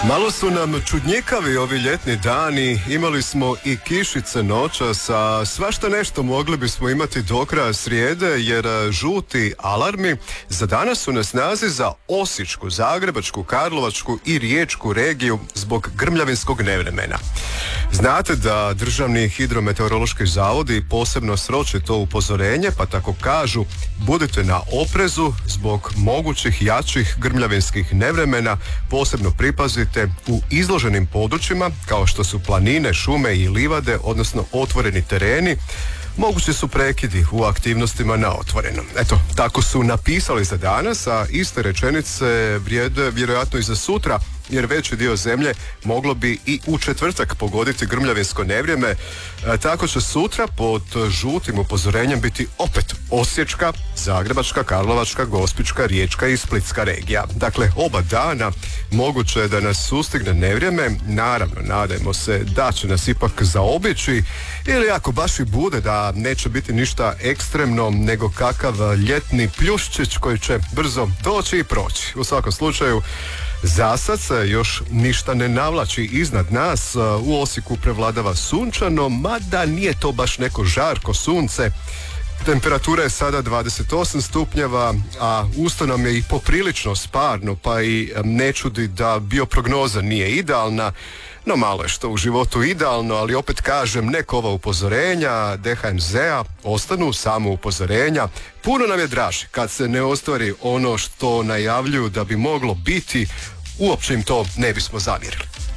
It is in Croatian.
Malo su nam čudnjikavi ovi ljetni dani, imali smo i kišice noćas, a svašta nešto mogli bismo imati do kraja srijede, jer žuti alarmi za danas su na snazi za Osječku, Zagrebačku, Karlovačku i Riječku regiju zbog grmljavinskog nevremena. Znate da državni hidrometeorološki zavodi posebno sroče to upozorenje, pa tako kažu: budite na oprezu zbog mogućih jačih grmljavinskih nevremena, posebno pripazite u izloženim područjima kao što su planine, šume i livade, odnosno otvoreni tereni. Mogući su prekidi u aktivnostima na otvorenom. Eto, tako su napisali za danas, a iste rečenice vrijede vjerojatno i za sutra, jer veći dio zemlje moglo bi i u četvrtak pogoditi grmljavinsko nevrijeme. Tako će sutra pod žutim upozorenjem biti opet Osječka, Zagrebačka, Karlovačka, Gospićka, Riječka i Splitska regija. Dakle, oba dana moguće je da nas sustigne nevrijeme. Naravno, nadajmo se da će nas ipak zaobići, ili ako baš i bude da neće biti ništa ekstremno, nego kakav ljetni pljuščić koji će brzo doći i proći. U svakom slučaju, za sad se još ništa ne navlači iznad nas. U Osijeku prevladava sunčano, mada nije to baš neko žarko sunce. Temperatura je sada 28 stupnjeva, a usto nam je i poprilično sparno, pa i ne čudi da bioprognoza nije idealna. No malo je što u životu idealno, ali opet kažem, neka ova upozorenja DHMZ-a ostanu samo upozorenja. Puno nam je draže kad se ne ostvari ono što najavljuju da bi moglo biti, uopće im to ne bismo zamjerili.